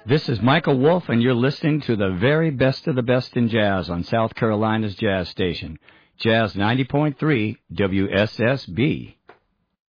This is Michael Wolf, and you're listening to the very best of the best in jazz on South Carolina's jazz station, Jazz 90.3 WSSB.